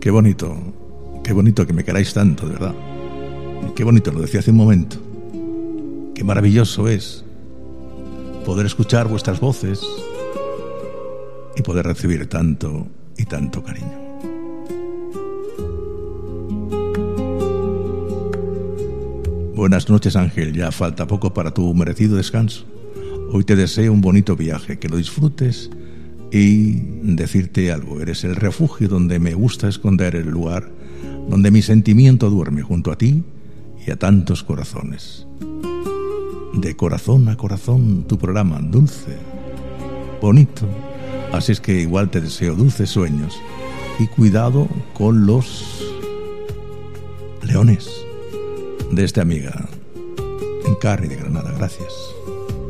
Qué bonito que me queráis tanto, de verdad. Qué bonito, lo decía hace un momento. Qué maravilloso es poder escuchar vuestras voces y poder recibir tanto y tanto cariño. Buenas noches, Ángel. Ya falta poco para tu merecido descanso. Hoy te deseo un bonito viaje, que lo disfrutes y decirte algo. Eres el refugio donde me gusta esconder, el lugar donde mi sentimiento duerme junto a ti y a tantos corazones. De corazón a corazón, tu programa dulce, bonito. Así es que igual te deseo dulces sueños y cuidado con los leones de esta amiga en Carri de Granada. Gracias.